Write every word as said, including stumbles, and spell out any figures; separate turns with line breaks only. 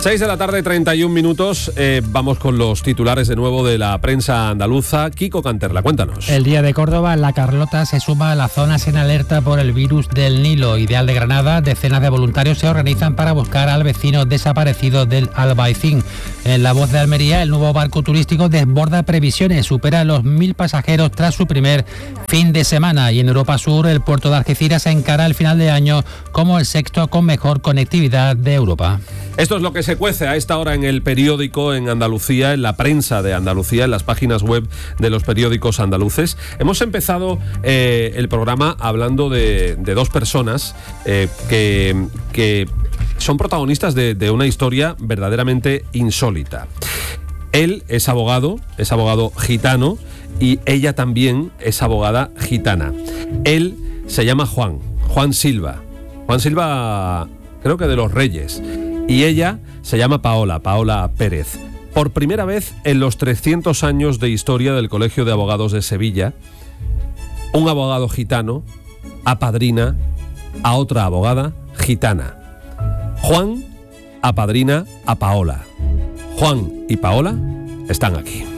seis de la tarde, treinta y un minutos. Eh, vamos con los titulares de nuevo de la prensa andaluza. Kiko Canterla, cuéntanos.
El Día de Córdoba, La Carlota se suma a las zonas en alerta por el virus del Nilo. Ideal de Granada, decenas de voluntarios se organizan para buscar al vecino desaparecido del Albaicín. En La Voz de Almería, el nuevo barco turístico desborda previsiones, supera los mil pasajeros tras su primer fin de semana. Y en Europa Sur, el puerto de Algeciras encara el final de año como el sexto con mejor conectividad de Europa.
Esto es lo que se cuece a esta hora en el periódico en Andalucía, en la prensa de Andalucía, en las páginas web de los periódicos andaluces. Hemos empezado eh, el programa hablando de, de dos personas eh, que, que son protagonistas de, de una historia verdaderamente insólita. Él es abogado, es abogado gitano, y ella también es abogada gitana. Él se llama Juan, Juan Silva. Juan Silva, creo que de los Reyes. Y ella se llama Paola, Paola Pérez. Por primera vez en los trescientos años de historia del Colegio de Abogados de Sevilla, un abogado gitano apadrina a otra abogada gitana. Juan apadrina a Paola. Juan y Paola están aquí.